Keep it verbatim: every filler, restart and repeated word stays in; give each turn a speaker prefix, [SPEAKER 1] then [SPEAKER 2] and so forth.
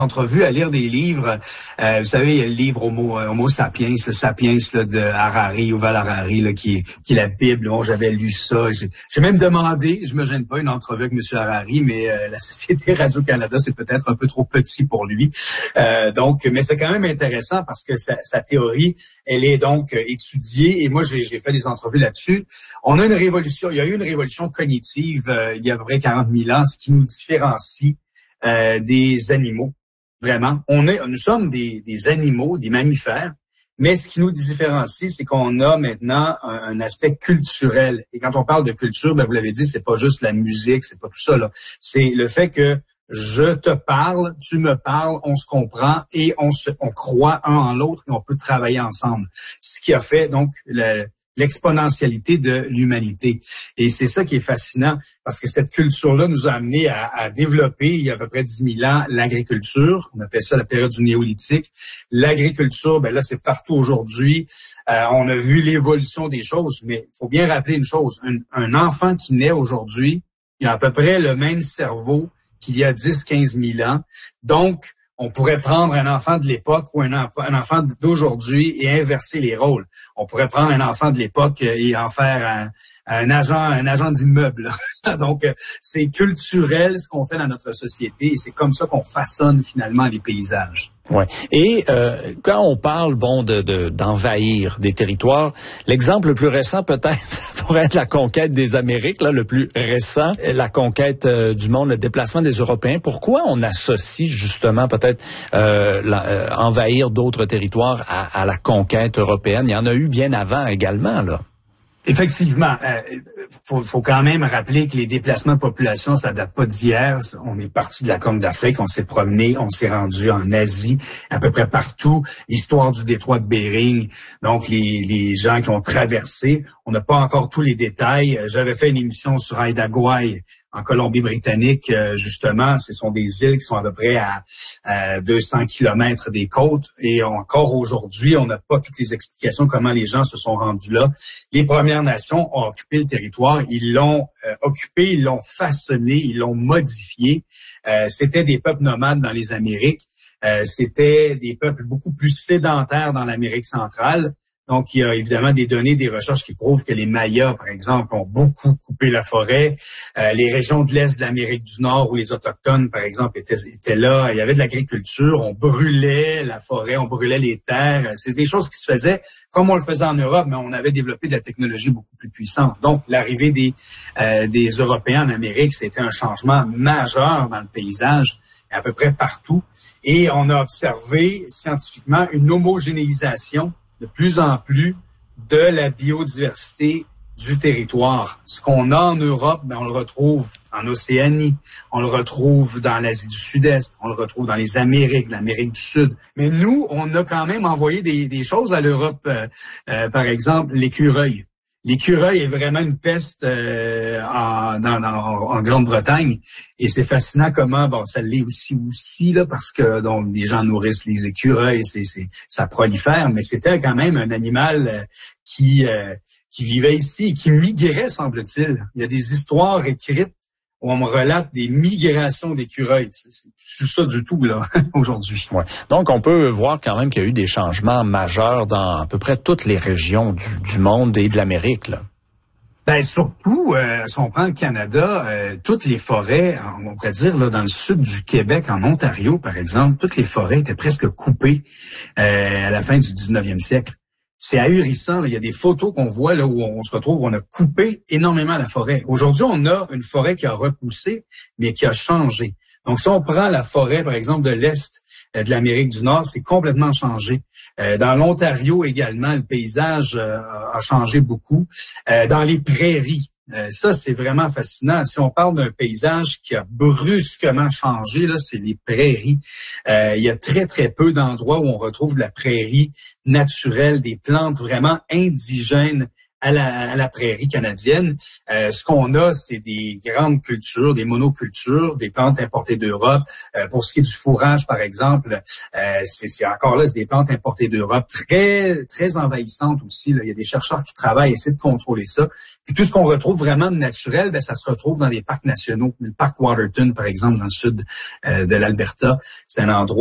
[SPEAKER 1] entrevue, à lire des livres. Euh, vous savez, il y a le livre Homo, Homo sapiens, le Sapiens là, de Harari, Yuval Harari, là, qui, est, qui est la Bible. Bon, j'avais lu ça. J'ai, j'ai même demandé, je me gêne pas, une entrevue avec M. Harari, mais euh, la Société Radio-Canada, c'est peut-être un peu trop petit pour lui. Euh, donc, mais c'est quand même intéressant parce que sa, sa théorie, elle est donc euh, étudiée. Et moi, j'ai, j'ai fait des entrevues là-dessus. On a une révolution, il y a eu une révolution cognitive euh, il y a à peu près quarante mille ans, ce qui nous différencie euh, des animaux. Vraiment, on est, nous sommes des, des animaux, des mammifères, mais ce qui nous différencie, c'est qu'on a maintenant un, un aspect culturel. Et quand on parle de culture, ben vous l'avez dit, c'est pas juste la musique, c'est pas tout ça là. C'est le fait que je te parle, tu me parles, on se comprend et on se, on croit un en l'autre et on peut travailler ensemble. Ce qui a fait donc le l'exponentialité de l'humanité. Et c'est ça qui est fascinant, parce que cette culture-là nous a amené à, à développer, il y a à peu près dix mille ans, l'agriculture. On appelle ça la période du néolithique. L'agriculture, ben là, c'est partout aujourd'hui. Euh, on a vu l'évolution des choses, mais il faut bien rappeler une chose. Un, un enfant qui naît aujourd'hui, il a à peu près le même cerveau qu'il y a dix, quinze mille ans. Donc, on pourrait prendre un enfant de l'époque ou un, enfant, un enfant d'aujourd'hui et inverser les rôles. On pourrait prendre un enfant de l'époque et en faire un, un agent, un agent d'immeuble. Donc, c'est culturel ce qu'on fait dans notre société et c'est comme ça qu'on façonne finalement les paysages.
[SPEAKER 2] Ouais. Et euh, quand on parle bon de, de d'envahir des territoires, l'exemple le plus récent peut-être ça pourrait être la conquête des Amériques, là le plus récent, la conquête euh, du monde, le déplacement des Européens. Pourquoi on associe justement peut-être euh, la, euh, envahir d'autres territoires à, à la conquête européenne? Il y en a eu bien avant également là.
[SPEAKER 1] Effectivement, euh, faut, faut quand même rappeler que les déplacements de population, ça date pas d'hier. On est parti de la Corne d'Afrique, on s'est promené, on s'est rendu en Asie, à peu près partout. L'histoire du détroit de Bering, donc les, les gens qui ont traversé, on n'a pas encore tous les détails. J'avais fait une émission sur Haida Gwaii en Colombie-Britannique, justement. Ce sont des îles qui sont à peu près à, à deux cents kilomètres des côtes. Et encore aujourd'hui, on n'a pas toutes les explications comment les gens se sont rendus là. Les Premières Nations ont occupé le territoire. Ils l'ont euh, occupé, ils l'ont façonné, ils l'ont modifié. Euh, c'était des peuples nomades dans les Amériques. Euh, c'était des peuples beaucoup plus sédentaires dans l'Amérique centrale. Donc, il y a évidemment des données, des recherches qui prouvent que les Mayas, par exemple, ont beaucoup coupé la forêt. Euh, les régions de l'Est de l'Amérique du Nord où les Autochtones, par exemple, étaient, étaient là. Il y avait de l'agriculture, on brûlait la forêt, on brûlait les terres. C'est des choses qui se faisaient comme on le faisait en Europe, mais on avait développé de la technologie beaucoup plus puissante. Donc, l'arrivée des, euh, des Européens en Amérique, c'était un changement majeur dans le paysage, à peu près partout. Et on a observé scientifiquement une homogénéisation de plus en plus de la biodiversité du territoire. Ce qu'on a en Europe, ben on le retrouve en Océanie, on le retrouve dans l'Asie du Sud-Est, on le retrouve dans les Amériques, l'Amérique du Sud. Mais nous, on a quand même envoyé des, des choses à l'Europe. Euh, euh, par exemple, l'écureuil. L'écureuil est vraiment une peste euh, en, dans, dans, en Grande-Bretagne et c'est fascinant comment bon ça l'est aussi aussi là parce que donc les gens nourrissent les écureuils, c'est, c'est ça prolifère, mais c'était quand même un animal euh, qui euh, qui vivait ici et qui migrait semble-t-il. Il y a des histoires écrites où on me relate des migrations d'écureuils. C'est, c'est ça du tout, là, aujourd'hui.
[SPEAKER 2] Ouais. Donc, on peut voir quand même qu'il y a eu des changements majeurs dans à peu près toutes les régions du, du monde et de l'Amérique, là.
[SPEAKER 1] Ben surtout, euh, si on prend le Canada, euh, toutes les forêts, on pourrait dire là dans le sud du Québec, en Ontario par exemple, toutes les forêts étaient presque coupées euh, à la fin du dix-neuvième siècle. C'est ahurissant. Là. Il y a des photos qu'on voit là où on se retrouve, on a coupé énormément la forêt. Aujourd'hui, on a une forêt qui a repoussé, mais qui a changé. Donc, si on prend la forêt, par exemple, de l'Est euh, de l'Amérique du Nord, c'est complètement changé. Euh, dans l'Ontario également, le paysage euh, a changé beaucoup. Euh, dans les prairies, Euh, ça, c'est vraiment fascinant. Si on parle d'un paysage qui a brusquement changé, là, c'est les prairies. Euh, il y a très, très peu d'endroits où on retrouve de la prairie naturelle, des plantes vraiment indigènes à la, à la prairie canadienne. Euh, ce qu'on a, c'est des grandes cultures, des monocultures, des plantes importées d'Europe. Euh, pour ce qui est du fourrage, par exemple, euh, c'est, c'est encore là, c'est des plantes importées d'Europe, très très envahissantes aussi. Là. Il y a des chercheurs qui travaillent, essaient de contrôler ça. Puis tout ce qu'on retrouve vraiment de naturel, ben ça se retrouve dans des parcs nationaux. Le parc Waterton, par exemple, dans le sud euh, de l'Alberta, c'est un endroit